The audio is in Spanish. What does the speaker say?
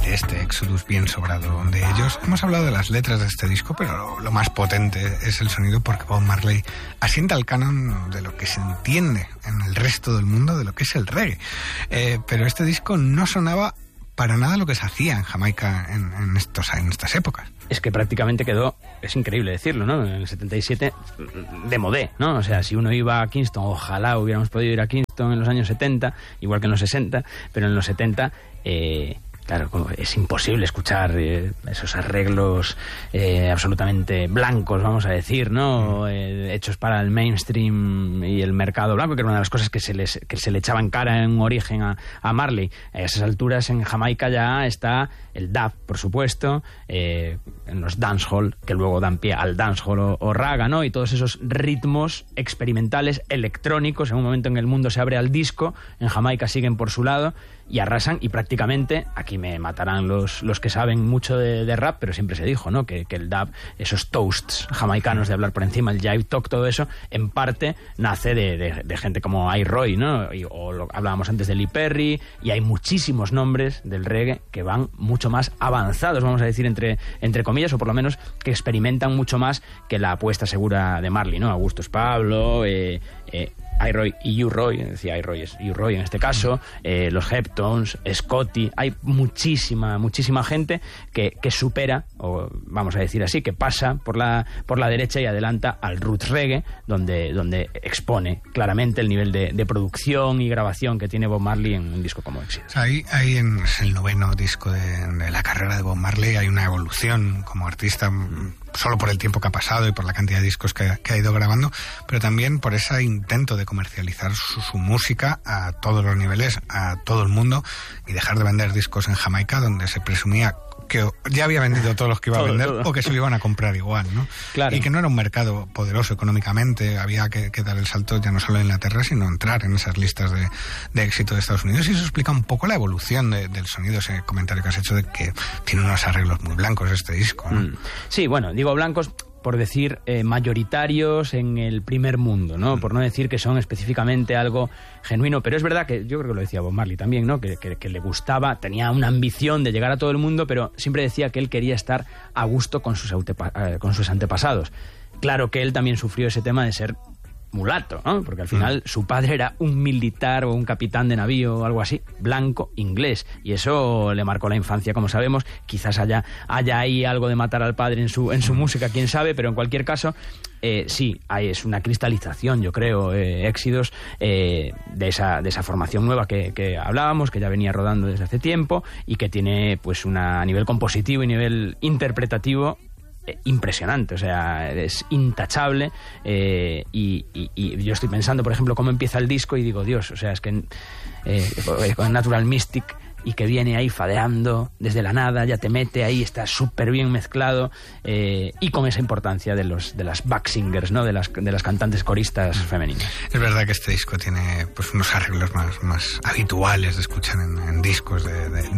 de este Exodus bien sobrado de ellos. Hemos hablado de las letras de este disco, pero lo más potente es el sonido, porque Bob Marley asienta el canon de lo que se entiende en el resto del mundo de lo que es el reggae. Pero este disco no sonaba para nada lo que se hacía en Jamaica en estas épocas. Es que prácticamente quedó, es increíble decirlo, ¿no? En el 77 de modé, ¿no? O sea, si uno iba a Kingston, ojalá hubiéramos podido ir a Kingston en los años 70, igual que en los 60, pero en los 70... Claro, es imposible escuchar esos arreglos absolutamente blancos, vamos a decir, ¿no? Hechos para el mainstream y el mercado blanco, que era una de las cosas que se le echaba en cara en origen a Marley. A esas alturas en Jamaica ya está el dub, por supuesto, en los dancehall, que luego dan pie al dancehall o raga, ¿no? Y todos esos ritmos experimentales, electrónicos. En un momento en el mundo se abre al disco, en Jamaica siguen por su lado y arrasan, y prácticamente, aquí me matarán los que saben mucho de rap, pero siempre se dijo, ¿no? Que el dub, esos toasts jamaicanos de hablar por encima, el jive talk, todo eso, en parte nace de gente como I-Roy, ¿no? Hablábamos antes de Lee Perry, y hay muchísimos nombres del reggae que van mucho más avanzados, vamos a decir, entre comillas, o por lo menos que experimentan mucho más que la apuesta segura de Marley, ¿no? Augustus Pablo, I-Roy y U-Roy, decía I-Roy es U-Roy en este caso, los Heptones, Scotty, hay muchísima gente que supera, o vamos a decir así, que pasa por la derecha y adelanta al roots reggae, donde expone claramente el nivel de producción y grabación que tiene Bob Marley en un disco como Exodus. Ahí en el 9º disco de la carrera de Bob Marley hay una evolución como artista, solo por el tiempo que ha pasado y por la cantidad de discos que ha ido grabando, pero también por ese intento de comercializar su música a todos los niveles, a todo el mundo, y dejar de vender discos en Jamaica, donde se presumía que ya había vendido todos los que iba a vender o que se lo iban a comprar igual, ¿no? Claro. Y que no era un mercado poderoso económicamente, había que dar el salto ya no solo en Inglaterra, sino entrar en esas listas de éxito de Estados Unidos, y eso explica un poco la evolución del sonido, ese comentario que has hecho de que tiene unos arreglos muy blancos este disco, ¿no? Sí, bueno, digo blancos por decir mayoritarios en el primer mundo, ¿no? Por no decir que son específicamente algo genuino, pero es verdad que yo creo que lo decía Bob Marley también, ¿no? Que le gustaba, tenía una ambición de llegar a todo el mundo, pero siempre decía que él quería estar a gusto con sus antepasados. Claro que él también sufrió ese tema de ser mulato, ¿no? Porque al final su padre era un militar o un capitán de navío o algo así, blanco, inglés, y eso le marcó la infancia, como sabemos. Quizás haya ahí algo de matar al padre en su música, quién sabe, pero en cualquier caso sí, es una cristalización, yo creo, Exodus, de esa formación nueva que hablábamos, que ya venía rodando desde hace tiempo y que tiene pues a nivel compositivo y nivel interpretativo impresionante, o sea, es intachable, y yo estoy pensando, por ejemplo, cómo empieza el disco y digo, Dios, o sea, es que con Natural Mystic, y que viene ahí fadeando desde la nada, ya te mete ahí, está súper bien mezclado, y con esa importancia de las back singers, ¿no? de las cantantes coristas femeninas. Es verdad que este disco tiene pues unos arreglos más habituales de escuchar en discos de